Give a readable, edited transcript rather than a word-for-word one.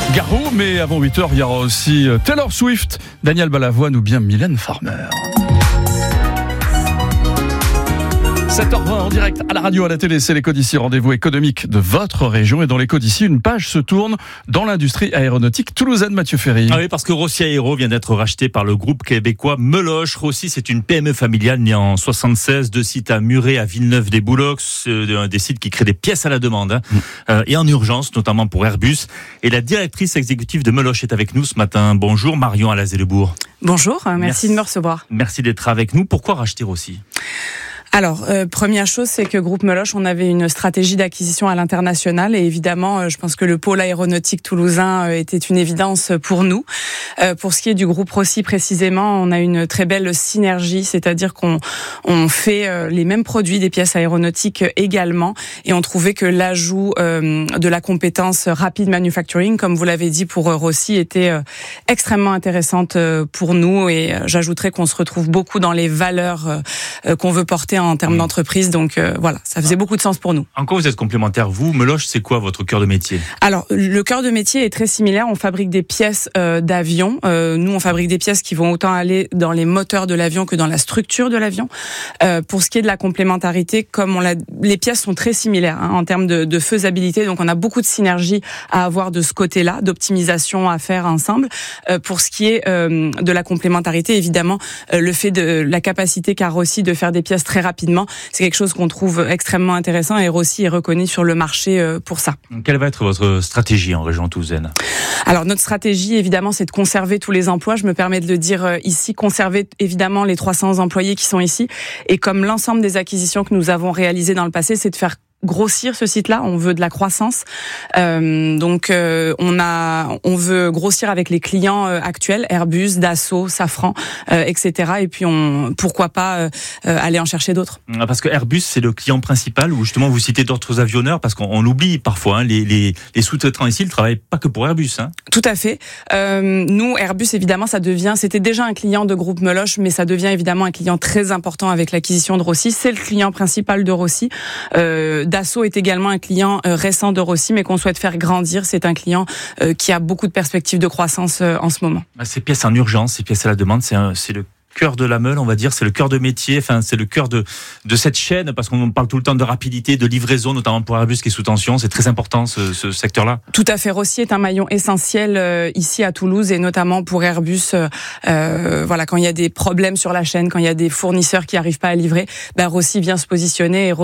Garou, mais avant 8h, il y aura aussi Taylor Swift, Daniel Balavoine ou bien Mylène Farmer. 7h20 en direct à la radio, à la télé, c'est l'Écho d'ici, rendez-vous économique de votre région. Et dans l'Écho d'ici, une page se tourne dans l'industrie aéronautique toulousaine. Mathieu Ferry. Ah oui, parce que Rossi Aéro vient d'être racheté par le groupe québécois Meloche. Rossi, c'est une PME familiale née en 76, 2 sites à Muret, à Villeneuve-des-Boulocs, des sites qui créent des pièces à la demande, et en urgence, notamment pour Airbus. Et la directrice exécutive de Meloche est avec nous ce matin. Bonjour, Marion Alazé-Lebourg. Bonjour, merci de me recevoir. Merci d'être avec nous. Pourquoi racheter Rossi ? Alors, première chose, c'est que Groupe Meloche, on avait une stratégie d'acquisition à l'international et évidemment, je pense que le pôle aéronautique toulousain était une évidence pour nous. Pour ce qui est du groupe Rossi précisément, on a une très belle synergie, c'est-à-dire qu'on fait les mêmes produits, des pièces aéronautiques également, et on trouvait que l'ajout de la compétence rapid manufacturing, comme vous l'avez dit pour Rossi, était extrêmement intéressante pour nous, et j'ajouterais qu'on se retrouve beaucoup dans les valeurs qu'on veut porter en termes d'entreprise, donc voilà, ça faisait beaucoup de sens pour nous. En quoi vous êtes complémentaires, vous, Meloche, c'est quoi votre cœur de métier ? Alors, le cœur de métier est très similaire, on fabrique des pièces d'avion, nous on fabrique des pièces qui vont autant aller dans les moteurs de l'avion que dans la structure de l'avion. Pour ce qui est de la complémentarité, comme les pièces sont très similaires en termes de faisabilité, donc on a beaucoup de synergie à avoir de ce côté-là, d'optimisation à faire ensemble. Pour ce qui est de la complémentarité, évidemment, le fait de la capacité qu'a Rossi de faire des pièces très rapidement, c'est quelque chose qu'on trouve extrêmement intéressant, et Rossi est reconnu sur le marché pour ça. Quelle va être votre stratégie en région toulousaine ? Alors notre stratégie, évidemment, c'est de conserver tous les emplois. Je me permets de le dire ici, conserver évidemment les 300 employés qui sont ici. Et comme l'ensemble des acquisitions que nous avons réalisées dans le passé, c'est de faire grossir ce site-là, on veut de la croissance, donc on veut grossir avec les clients actuels, Airbus, Dassault, Safran, etc. Et puis pourquoi pas aller en chercher d'autres. Parce que Airbus, c'est le client principal, ou justement vous citez d'autres avionneurs, parce qu'on l'oublie parfois, les sous-traitants ici, ils travaillent pas que pour Airbus. Tout à fait. Nous, Airbus, évidemment, c'était déjà un client de groupe Meloche, mais ça devient évidemment un client très important avec l'acquisition de Rossi. C'est le client principal de Rossi. Dassault est également un client récent de Rossi, mais qu'on souhaite faire grandir. C'est un client qui a beaucoup de perspectives de croissance en ce moment. Ces pièces en urgence, ces pièces à la demande, c'est le cœur de la meule, on va dire, c'est le cœur de métier, enfin c'est le cœur de cette chaîne, parce qu'on parle tout le temps de rapidité, de livraison, notamment pour Airbus qui est sous tension. C'est très important ce secteur-là. Tout à fait. Rossi est un maillon essentiel ici à Toulouse, et notamment pour Airbus. Voilà, quand il y a des problèmes sur la chaîne, quand il y a des fournisseurs qui n'arrivent pas à livrer, Rossi vient se positionner. Et